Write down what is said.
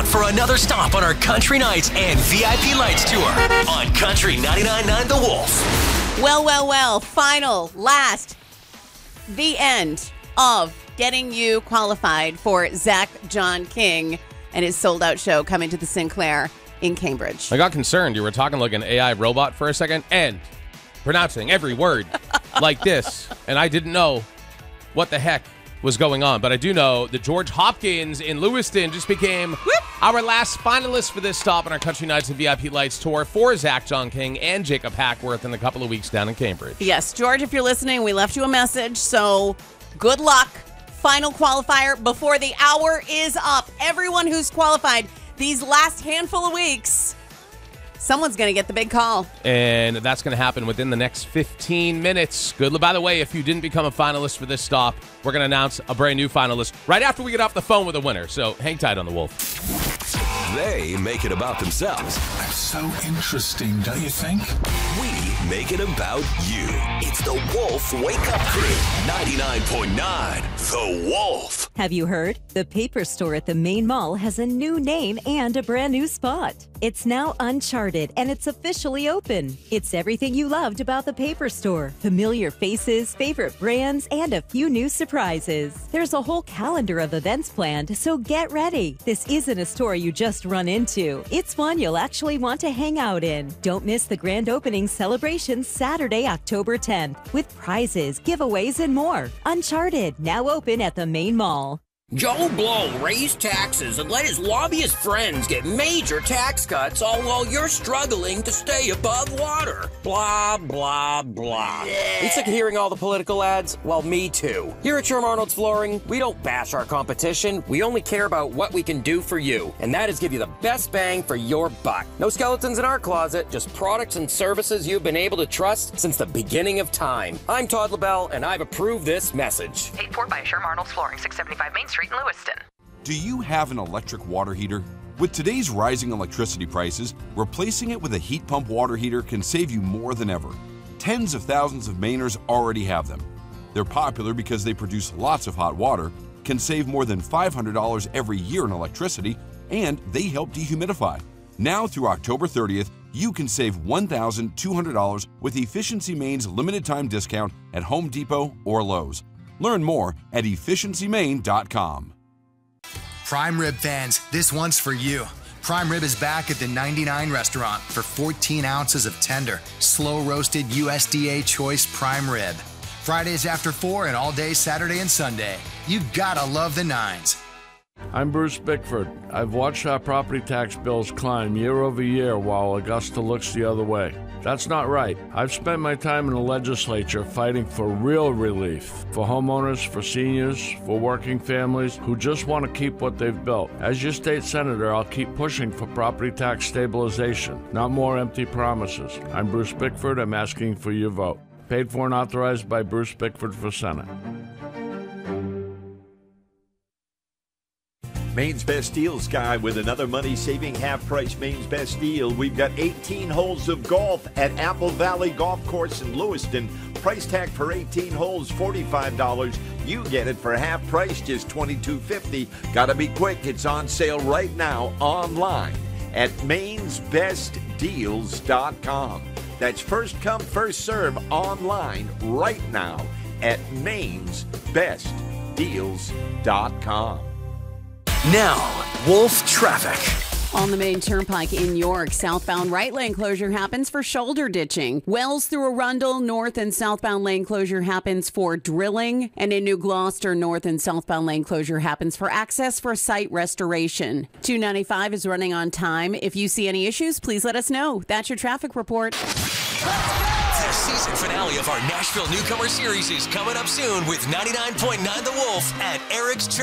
out for another stop on our Country Nights and VIP Lights tour on Country 99.9 The Wolf. Well. Final, last, the end of getting you qualified for Zach John King and his sold-out show coming to the Sinclair in Cambridge. I got concerned. You were talking like an AI robot for a second and pronouncing every word like this, and I didn't know what the heck was going on. But I do know that George Hopkins in Lewiston just became our last finalist for this stop on our Country Nights and VIP Lights tour for Zach John King and Jacob Hackworth in a couple of weeks down in Cambridge. Yes, George, if you're listening, we left you a message, so good luck. Final qualifier before the hour is up. Everyone who's qualified these last handful of weeks, someone's going to get the big call. And that's going to happen within the next 15 minutes. By the way, if you didn't become a finalist for this stop, we're going to announce a brand new finalist right after we get off the phone with a winner. So hang tight on The Wolf. They make it about themselves. That's so interesting, don't you think? We make it about you. It's the Wolf Wake Up Crew. 99.9 The Wolf. Have you heard? The Paper Store at the Main Mall has a new name and a brand new spot. It's now Uncharted, and it's officially open. It's everything you loved about the Paper Store. Familiar faces, favorite brands, and a few new surprises. There's a whole calendar of events planned, so get ready. This isn't a store you just run into. It's one you'll actually want to hang out in. Don't miss the grand opening celebration Saturday, October 10th, with prizes, giveaways, and more. Uncharted, now open at the Main Mall. Joe Blow raised taxes and let his lobbyist friends get major tax cuts, all while you're struggling to stay above water. Blah, blah, blah. You sick of hearing all the political ads? Well, me too. Here at Sherm Arnold's Flooring, we don't bash our competition. We only care about what we can do for you, and that is give you the best bang for your buck. No skeletons in our closet, just products and services you've been able to trust since the beginning of time. I'm Todd LaBelle, and I've approved this message. Paid for by Sherm Arnold's Flooring, 675 Main Street in Lewiston. Do you have an electric water heater? With today's rising electricity prices, replacing it with a heat pump water heater can save you more than ever. Tens of thousands of Mainers already have them. They're popular because they produce lots of hot water, can save more than $500 every year in electricity, and they help dehumidify. Now through October 30th, you can save $1,200 with Efficiency Maine's limited time discount at Home Depot or Lowe's. Learn more at efficiencymaine.com. Prime Rib fans, this one's for you. Prime Rib is back at the 99 restaurant for 14 ounces of tender, slow-roasted USDA choice prime rib. Fridays after 4 and all day Saturday and Sunday. You gotta love the nines. I'm Bruce Bickford. I've watched our property tax bills climb year over year while Augusta looks the other way. That's not right. I've spent my time in the legislature fighting for real relief for homeowners, for seniors, for working families who just want to keep what they've built. As your state senator, I'll keep pushing for property tax stabilization, not more empty promises. I'm Bruce Bickford. I'm asking for your vote. Paid for and authorized by Bruce Bickford for Senate. Maine's Best Deals guy with another money-saving half-price Maine's Best Deal. We've got 18 holes of golf at Apple Valley Golf Course in Lewiston. Price tag for 18 holes, $45. You get it for half price, just $22.50. Gotta be quick. It's on sale right now online at mainsbestdeals.com. That's first come, first serve online right now at mainsbestdeals.com. Now, Wolf Traffic. On the main turnpike in York, southbound right lane closure happens for shoulder ditching. Wells through Arundel, north and southbound lane closure happens for drilling. And in New Gloucester, north and southbound lane closure happens for access for site restoration. 295 is running on time. If you see any issues, please let us know. That's your traffic report. The season finale of our Nashville Newcomer Series is coming up soon with 99.9 The Wolf at Eric's Church.